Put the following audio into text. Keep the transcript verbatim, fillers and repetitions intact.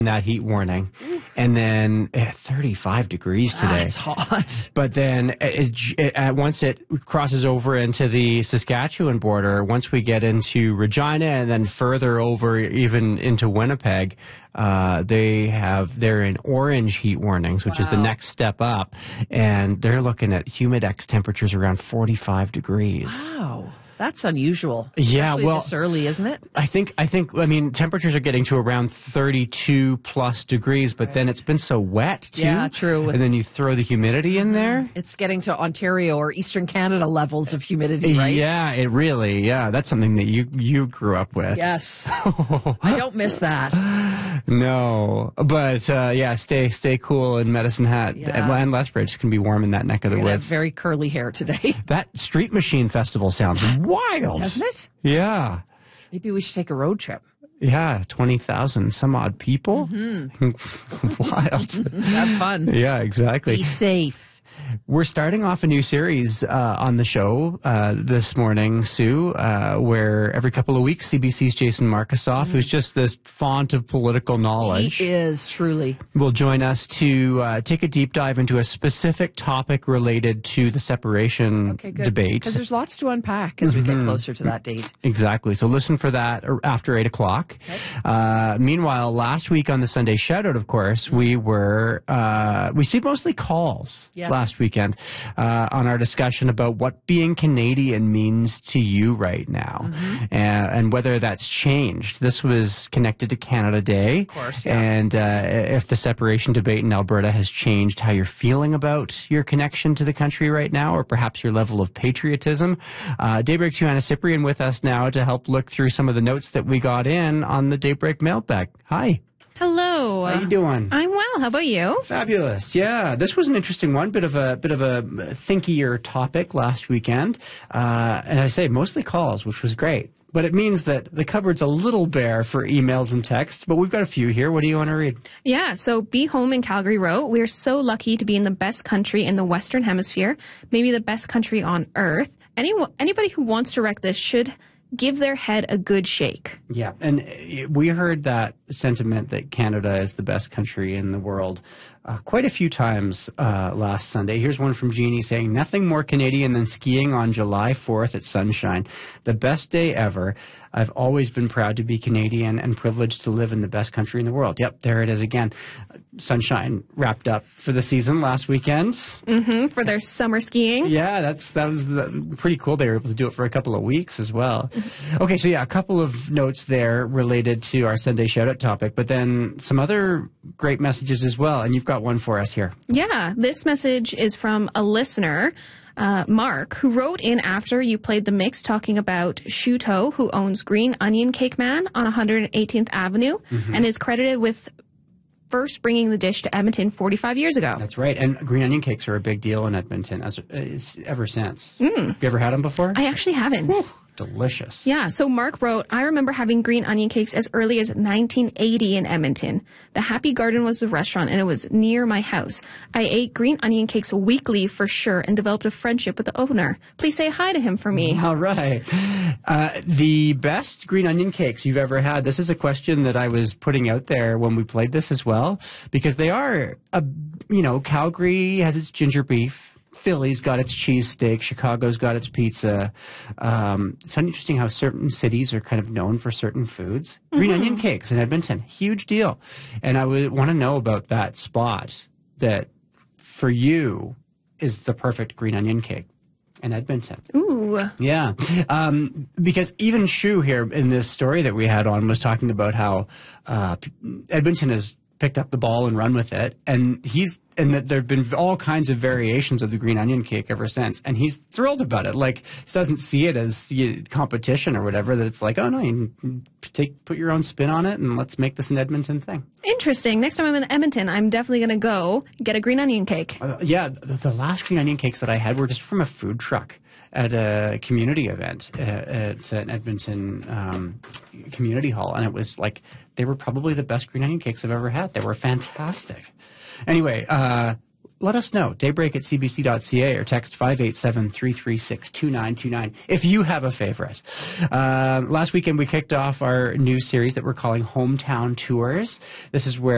that heat warning, and then eh, thirty-five degrees today. That's hot. But then it, it, it, once it crosses over into the Saskatchewan border, once we get into Regina and then further over even into Winnipeg, uh, they have they're in orange heat warnings, which wow. is the next step up, and they're looking at humidex temperatures around forty-five degrees. Wow. That's unusual. Yeah, Especially well, this early, isn't it? I think, I think, I mean, temperatures are getting to around thirty-two plus degrees, but right. then it's been so wet too. Yeah, true. And then you throw the humidity in there. It's getting to Ontario or Eastern Canada levels of humidity, right? Yeah, it really, yeah. That's something that you, you grew up with. Yes. I don't miss that. No, but uh, yeah, stay stay cool in Medicine Hat yeah. and Lethbridge. It's going to be warm in that neck of the woods. Have very curly hair today. That Street Machine Festival sounds wild. Doesn't it? Yeah. Maybe we should take a road trip. Yeah, twenty thousand some odd people. Mm-hmm. Wild. Have fun. Yeah, exactly. Be safe. We're starting off a new series uh, on the show uh, this morning, Sue, uh, where every couple of weeks, C B C's Jason Markusoff, mm-hmm. who's just this font of political knowledge. He is, truly. Will join us to uh, take a deep dive into a specific topic related to the separation okay, good. debate. Because there's lots to unpack as mm-hmm. we get closer to that date. Exactly. So listen for that after eight o'clock. Okay. Uh, meanwhile, last week on the Sunday Shoutout, of course, mm-hmm. we were, uh, we see mostly calls yes. last weekend uh, on our discussion about what being Canadian means to you right now, mm-hmm. and, and whether that's changed. This was connected to Canada Day, of course, yeah. and uh, if the separation debate in Alberta has changed how you're feeling about your connection to the country right now, or perhaps your level of patriotism. Uh, Daybreak's Joanna Cyprian with us now to help look through some of the notes that we got in on the Daybreak mailbag. Hi. Hello. How you doing? I'm well. How about you? Fabulous. Yeah, this was an interesting one. Bit of a bit of a thinkier topic last weekend, uh, and I say mostly calls, which was great. But it means that the cupboard's a little bare for emails and texts. But we've got a few here. What do you want to read? Yeah. So Be Home in Calgary wrote, "We're so lucky to be in the best country in the Western Hemisphere, maybe the best country on earth. Any anybody who wants to wreck this should give their head a good shake." Yeah, and we heard that sentiment that Canada is the best country in the world uh, quite a few times uh, last Sunday. Here's one from Jeannie saying, "Nothing more Canadian than skiing on July fourth at Sunshine. The best day ever. I've always been proud to be Canadian and privileged to live in the best country in the world." Yep, there it is again. Sunshine wrapped up for the season last weekend. Mm-hmm, for their summer skiing. Yeah, that's that was the, pretty cool. They were able to do it for a couple of weeks as well. Okay, so yeah, a couple of notes there related to our Sunday Shoutout topic, but then some other great messages as well, and you've got one for us here. Yeah, this message is from a listener, uh, Mark, who wrote in after you played the mix talking about Shuto, who owns Green Onion Cake Man on one hundred eighteenth Avenue, mm-hmm. and is credited with first bringing the dish to Edmonton forty-five years ago. That's right. And green onion cakes are a big deal in Edmonton as, as ever since. Mm. Have you ever had them before? I actually haven't. Whew, delicious. Yeah. So Mark wrote, "I remember having green onion cakes as early as nineteen eighty in Edmonton. The Happy Garden was the restaurant and it was near my house. I ate green onion cakes weekly for sure and developed a friendship with the owner. Please say hi to him for me." All right. Uh, the best green onion cakes you've ever had. This is a question that I was putting out there when we played this as well, because they are, a, you know, Calgary has its ginger beef. Philly's got its cheesesteak. Chicago's got its pizza. Um, it's interesting how certain cities are kind of known for certain foods. Green mm-hmm. onion cakes in Edmonton, huge deal. And I would want to know about that spot that, for you, is the perfect green onion cake in Edmonton. Ooh. Yeah. Um, because even Shu here in this story that we had on was talking about how uh, Edmonton has picked up the ball and run with it, and he's and that there have been all kinds of variations of the green onion cake ever since, and he's thrilled about it. Like, he doesn't see it as you, competition or whatever. That it's like, oh no, you can take put your own spin on it, and let's make this an Edmonton thing. Interesting. Next time I'm in Edmonton, I'm definitely going to go get a green onion cake. Uh, yeah, the, the last green onion cakes that I had were just from a food truck at a community event at, at an Edmonton um, community hall, and it was like they were probably the best green onion cakes I've ever had. They were fantastic. Anyway, uh, let us know. Daybreak at c b c dot c a or text five eight seven, three three six, two nine two nine if you have a favorite. Uh, last weekend we kicked off our new series that we're calling Hometown Tours. This is where